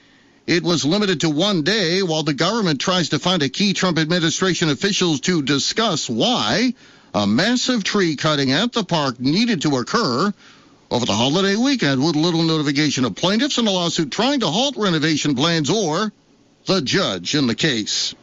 It was limited to one day while the government tries to find a key Trump administration officials to discuss why a massive tree cutting at the park needed to occur over the holiday weekend with little notification of plaintiffs in a lawsuit trying to halt renovation plans or the judge in the case.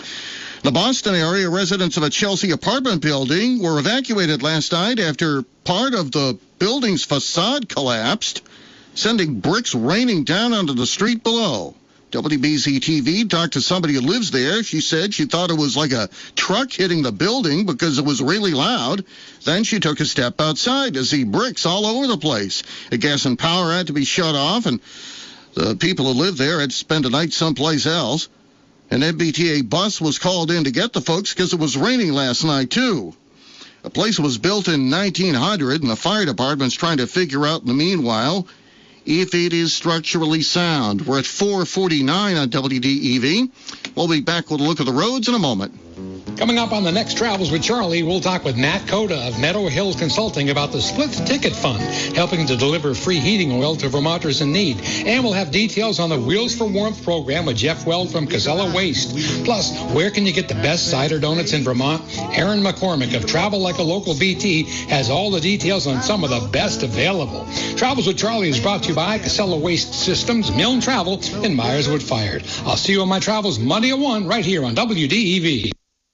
The Boston area residents of a Chelsea apartment building were evacuated last night after part of the building's facade collapsed, sending bricks raining down onto the street below. W B Z T V talked to somebody who lives there. She said she thought it was like a truck hitting the building because it was really loud. Then she took a step outside to see bricks all over the place. The gas and power had to be shut off, and the people who lived there had to spend a night someplace else. An M B T A bus was called in to get the folks because it was raining last night, too. The place was built in nineteen hundred, and the fire department's trying to figure out in the meanwhile if it is structurally sound. We're at four forty-nine on W D E V. We'll be back with a look at the roads in a moment. Coming up on the next Travels with Charlie, we'll talk with Matt Coda of Meadow Hills Consulting about the Split Ticket Fund, helping to deliver free heating oil to Vermonters in need. And we'll have details on the Wheels for Warmth program with Jeff Weld from Casella Waste. Plus, where can you get the best cider donuts in Vermont? Aaron McCormick of Travel Like a Local B T has all the details on some of the best available. Travels with Charlie is brought to you by Casella Waste Systems, Milne Travel, and Myerswood Fired. I'll see you on my travels Monday at one right here on W D E V.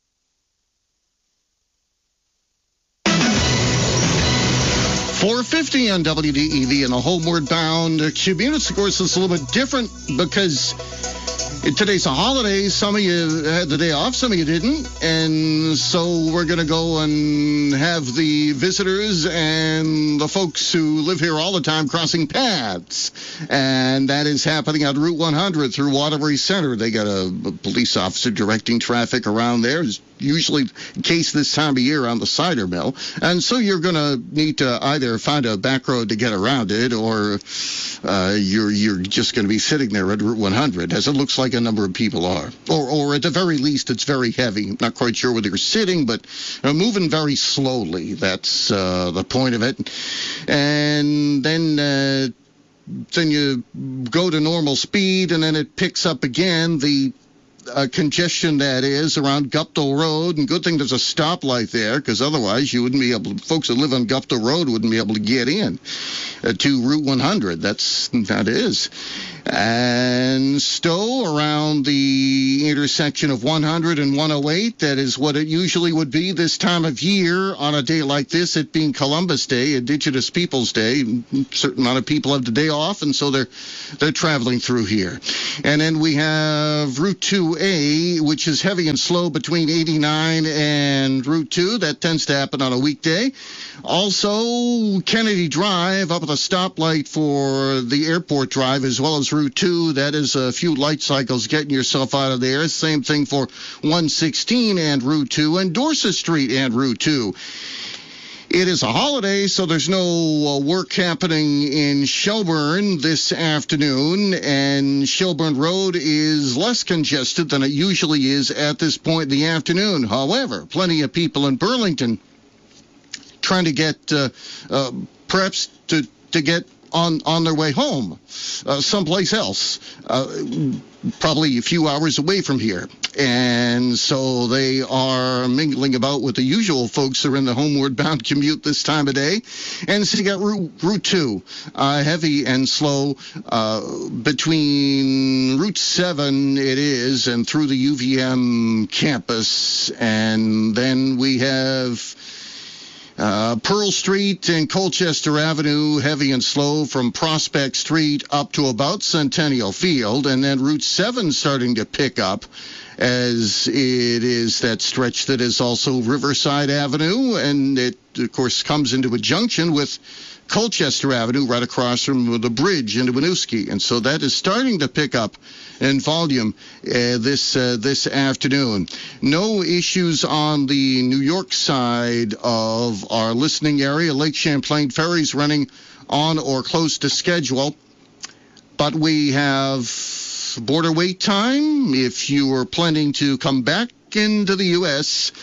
four fifty on W D E V and a homeward bound commute. Of course, it's a little bit different because today's a holiday. Some of you had the day off, some of you didn't. And so we're going to go and have the visitors and the folks who live here all the time crossing paths. And that is happening on Route one hundred through Waterbury Center. They got a, a police officer directing traffic around there. It's usually the case this time of year on the cider mill. And so you're going to need to either find a back road to get around it, or uh, you're you're just going to be sitting there at Route one hundred, as it looks like a number of people are. Or, or at the very least, it's very heavy. Not quite sure whether you're sitting, but uh, moving very slowly. That's uh, the point of it. And then... Uh, then you go to normal speed, and then it picks up again. The uh, congestion that is around Guptill Road, and good thing there's a stoplight there, because otherwise you wouldn't be able to, folks that live on Guptill Road wouldn't be able to get in uh, to Route one hundred. That's that is. And Stowe around the intersection of one hundred and one oh eight. That is what it usually would be this time of year on a day like this, it being Columbus Day, Indigenous Peoples Day. A certain amount of people have the day off, and so they're they're traveling through here. And then we have Route two A, which is heavy and slow between eighty-nine and Route two. That tends to happen on a weekday. Also, Kennedy Drive up at the stoplight for the Airport Drive, as well as Route two. That is a few light cycles getting yourself out of there. Same thing for one sixteen and Route two, and Dorset Street and Route two. It is a holiday, so there's no uh, work happening in Shelburne this afternoon, and Shelburne Road is less congested than it usually is at this point in the afternoon. However, plenty of people in Burlington trying to get, uh, uh, perhaps to, to get on, on their way home, uh, someplace else, uh, probably a few hours away from here. And so they are mingling about with the usual folks who are in the homeward bound commute this time of day. And so you got Route, Route two, uh, heavy and slow, uh, between Route seven it is, and through the U V M campus. And then we have Uh, Pearl Street and Colchester Avenue, heavy and slow from Prospect Street up to about Centennial Field, and then Route seven starting to pick up, as it is that stretch that is also Riverside Avenue, and it, of course, comes into a junction with Colchester Avenue right across from the bridge into Winooski, and so that is starting to pick up in volume uh, this uh, this afternoon. No issues on the New York side of our listening area. Lake Champlain ferries running on or close to schedule, but we have border wait time. If you are planning to come back into the U S,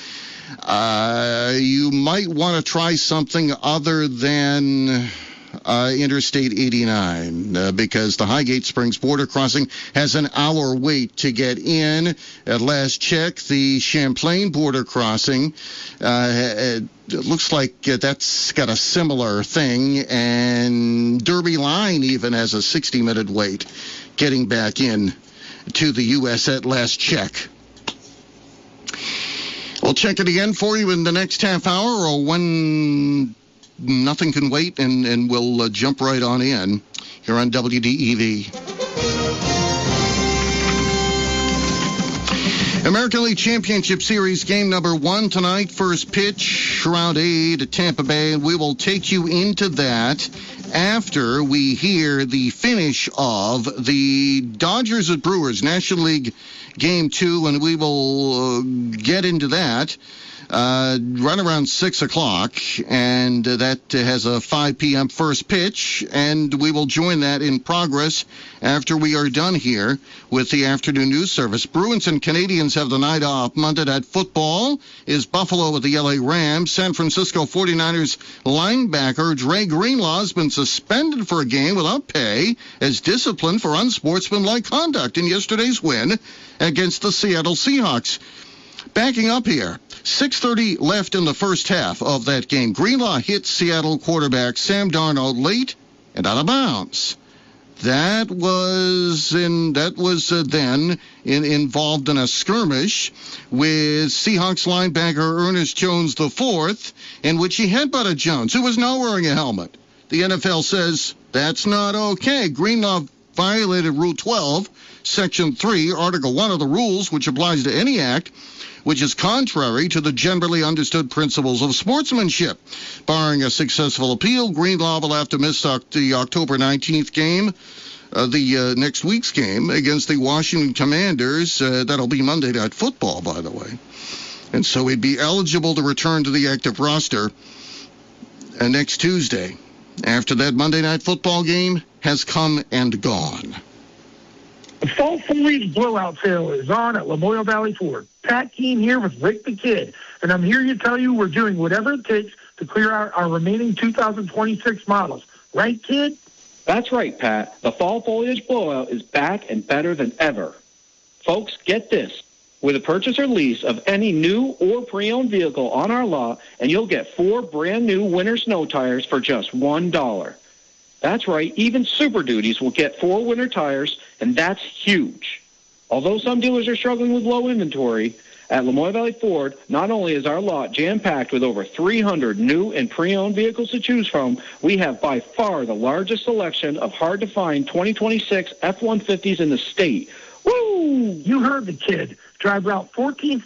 Uh, you might want to try something other than uh, Interstate eighty-nine, uh, because the Highgate Springs border crossing has an hour wait to get in. At last check, the Champlain border crossing, uh, it looks like that's got a similar thing, and Derby Line even has a sixty-minute wait getting back in to the U S at last check. We'll check it again for you in the next half hour, or when nothing can wait, and, and we'll uh, jump right on in here on W D E V. American League Championship Series game number one tonight. First pitch, round eight at Tampa Bay, and we will take you into that after we hear the finish of the Dodgers at Brewers National League Game two, and we will uh, get into that uh, right around six o'clock, and uh, that has a five p.m. first pitch, and we will join that in progress after we are done here with the afternoon news service. Bruins and Canadians have the night off. Monday Night Football is Buffalo with the L A Rams. San Francisco forty-niners linebacker Dre Greenlaw has been suspended for a game without pay as discipline for unsportsmanlike conduct in yesterday's win against the Seattle Seahawks. Backing up here, six thirty left in the first half of that game. Greenlaw hit Seattle quarterback Sam Darnold late and out of bounds. That was in that was uh, then in, involved in a skirmish with Seahawks linebacker Ernest Jones the fourth, in which he headbutted Jones, who was not wearing a helmet. The N F L says that's not okay. Greenlaw violated Rule twelve, Section three, Article one of the rules, which applies to any act which is contrary to the generally understood principles of sportsmanship. Barring a successful appeal, Greenlaw will have to miss the October nineteenth game, uh, the uh, next week's game against the Washington Commanders. Uh, that'll be Monday Night Football, by the way. And so he'd be eligible to return to the active roster uh, next Tuesday, after that Monday Night Football game has come and gone. The fall foliage blowout sale is on at Lamoille Valley Ford. Pat Keene here with Rick the Kid, and I'm here to tell you we're doing whatever it takes to clear out our remaining two thousand twenty-six models. Right, Kid? That's right, Pat. The fall foliage blowout is back and better than ever. Folks, get this. With a purchase or lease of any new or pre-owned vehicle on our lot, and you'll get four brand new winter snow tires for just one dollar. That's right, even Super Duties will get four winter tires, and that's huge. Although some dealers are struggling with low inventory, at Lamoille Valley Ford, not only is our lot jam-packed with over three hundred new and pre-owned vehicles to choose from, we have by far the largest selection of hard-to-find twenty twenty-six F one fifties in the state. Woo! You heard the kid. Drive Route fourteen